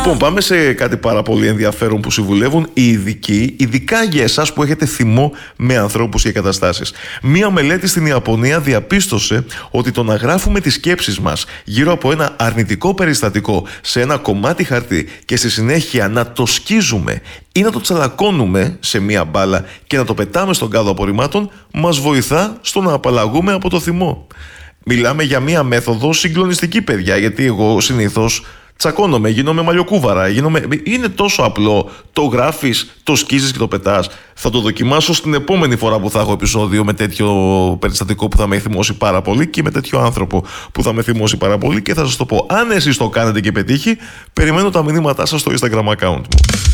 Λοιπόν, πάμε σε κάτι πάρα πολύ ενδιαφέρον που συμβουλεύουν οι ειδικοί, ειδικά για εσάς που έχετε θυμό με ανθρώπους και καταστάσεις. Μία μελέτη στην Ιαπωνία διαπίστωσε ότι το να γράφουμε τις σκέψεις μας γύρω από ένα αρνητικό περιστατικό σε ένα κομμάτι χαρτί και στη συνέχεια να το σκίζουμε ή να το τσαλακώνουμε σε μία μπάλα και να το πετάμε στον κάδο απορριμμάτων μας βοηθά στο να απαλλαγούμε από το θυμό. Μιλάμε για μία μέθοδο συγκλονιστική, παιδιά, γιατί εγώ συνήθως τσακώνομαι, γίνομαι μαλλιοκούβαρα, είναι τόσο απλό, το γράφεις, το σκίζεις και το πετάς. Θα το δοκιμάσω στην επόμενη φορά που θα έχω επεισόδιο με τέτοιο περιστατικό που θα με θυμώσει πάρα πολύ και με τέτοιο άνθρωπο που θα με θυμώσει πάρα πολύ και θα σας το πω. Αν εσείς το κάνετε και πετύχει, περιμένω τα μηνύματά σας στο Instagram account μου.